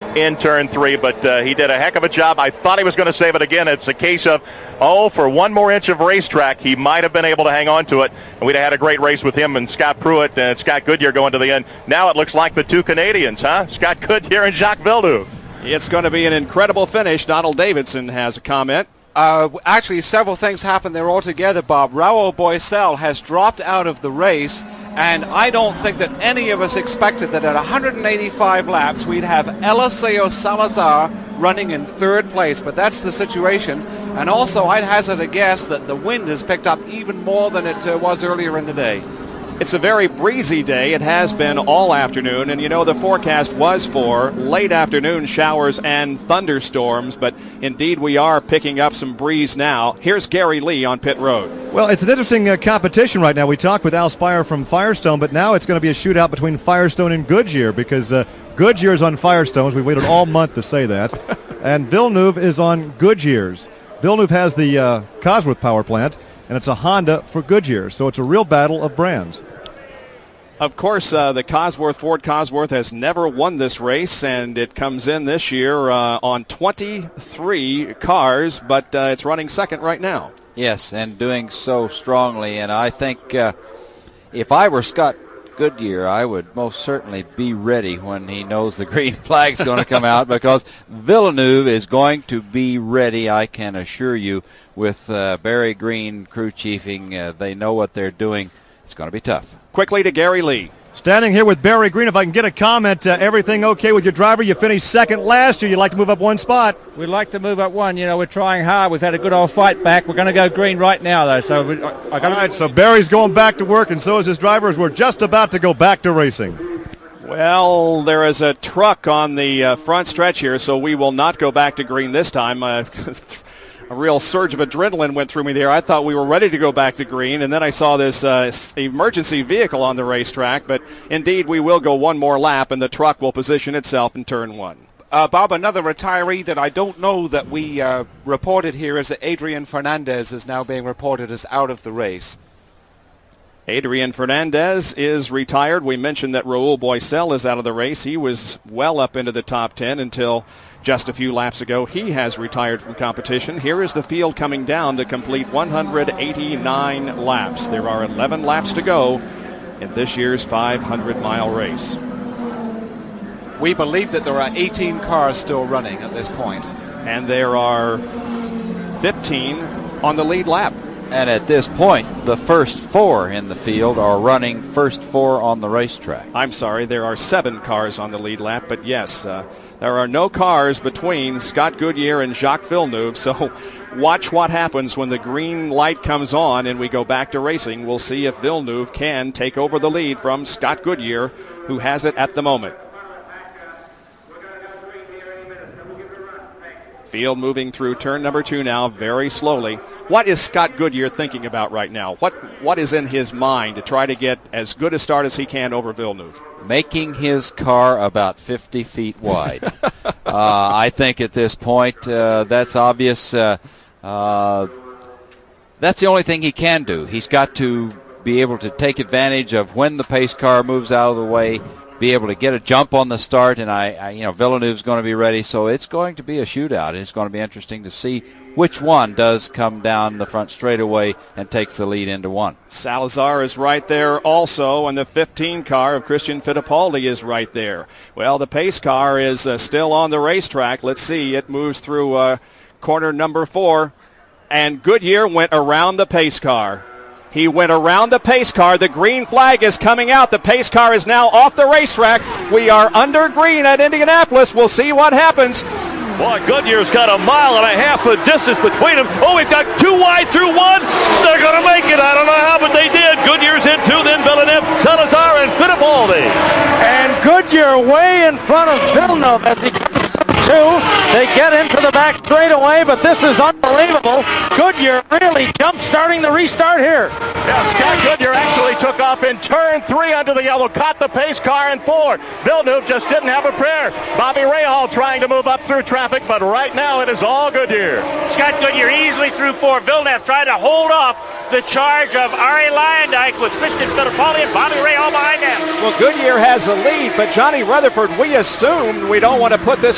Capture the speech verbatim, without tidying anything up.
in turn three, but uh, he did a heck of a job. I thought he was going to save it again. It's a case of, oh, for one more inch of racetrack, he might have been able to hang on to it, and we'd have had a great race with him and Scott Pruitt and Scott Goodyear going to the end. Now it looks like the two Canadians, huh? Scott Goodyear and Jacques Villeneuve. It's going to be an incredible finish. Donald Davidson has a comment. Uh, actually, several things happened there altogether, Bob. Raul Boesel has dropped out of the race, and I don't think that any of us expected that at one hundred eighty-five laps we'd have Eliseo Salazar running in third place, but that's the situation. And also, I'd hazard a guess that the wind has picked up even more than it uh, was earlier in the day. It's a very breezy day. It has been all afternoon, and you know the forecast was for late afternoon showers and thunderstorms, but indeed we are picking up some breeze now. Here's Gary Lee on pit road. Well, it's an interesting uh, competition right now. We talked with Al Spire from Firestone, but now it's going to be a shootout between Firestone and Goodyear because uh, Goodyear's on Firestone's. We waited all month to say that. And Villeneuve is on Goodyear's. Villeneuve has the uh, Cosworth power plant, and it's a Honda for Goodyear, so it's a real battle of brands. Of course, uh, the Cosworth, Ford Cosworth has never won this race, and it comes in this year uh, on twenty-three cars, but uh, it's running second right now. Yes, and doing so strongly, and I think uh, if I were Scott Goodyear, I would most certainly be ready when he knows the green flag's going to come out, because Villeneuve is going to be ready, I can assure you, with uh, Barry Green crew chiefing. Uh, they know what they're doing. It's going to be tough. Quickly to Gary Lee. Standing here with Barry Green, if I can get a comment, uh, everything okay with your driver? You finished second last year. You'd like to move up one spot. We'd like to move up one. You know, we're trying hard. We've had a good old fight back. We're going to go green right now, though. So we, I, I got All right, so Barry's going back to work, and so is his driver, as we're just about to go back to racing. Well, there is a truck on the uh, front stretch here, so we will not go back to green this time. Uh, A real surge of adrenaline went through me there. I thought we were ready to go back to green, and then I saw this uh, emergency vehicle on the racetrack. But indeed, we will go one more lap, and the truck will position itself in turn one. Uh, Bob, another retiree that I don't know that we uh, reported here is that Adrian Fernandez is now being reported as out of the race. Adrian Fernandez is retired. We mentioned that Raul Boesel is out of the race. He was well up into the top ten until just a few laps ago. He has retired from competition. Here is the field coming down to complete one hundred eighty-nine laps. There are eleven laps to go in this year's five hundred mile race. We believe that there are eighteen cars still running at this point. And there are fifteen on the lead lap. And at this point, the first four in the field are running first four on the racetrack. I'm sorry, there are seven cars on the lead lap, but yes, uh, there are no cars between Scott Goodyear and Jacques Villeneuve, so watch what happens when the green light comes on and we go back to racing. We'll see if Villeneuve can take over the lead from Scott Goodyear, who has it at the moment. Field moving through turn number two now very slowly. What is Scott Goodyear thinking about right now? What What is in his mind to try to get as good a start as he can over Villeneuve? Making his car about fifty feet wide. uh, I think at this point uh, that's obvious. Uh, uh, that's the only thing he can do. He's got to be able to take advantage of when the pace car moves out of the way, be able to get a jump on the start, and I, I you know, Villeneuve's going to be ready, so it's going to be a shootout. It's going to be interesting to see which one does come down the front straightaway and takes the lead into one. Salazar is right there also, and the fifteen car of Christian Fittipaldi is right there. Well, the pace car is uh, still on the racetrack. Let's see. It moves through uh, corner number four, and Goodyear went around the pace car. He went around the pace car. The green flag is coming out. The pace car is now off the racetrack. We are under green at Indianapolis. We'll see what happens. Boy, Goodyear's got a mile and a half of distance between them. Oh, we've got two wide through one. They're going to make it. I don't know how, but they did. Goodyear's in two, then Villeneuve, Salazar, and Fittipaldi. And Goodyear way in front of Villeneuve as he gets two. They get into the back straightaway, but this is unbelievable. Goodyear really jump-starting the restart here. Yeah, Scott Goodyear actually took off in turn three under the yellow, caught the pace car in four. Villeneuve just didn't have a prayer. Bobby Rahal trying to move up through traffic, but right now it is all Goodyear. Scott Goodyear easily through four. Villeneuve trying to hold off the charge of Arie Luyendyk with Christian Fittipaldi and Bobby Rahal behind him. Well, Goodyear has the lead, but Johnny Rutherford, we assumed we don't want to put this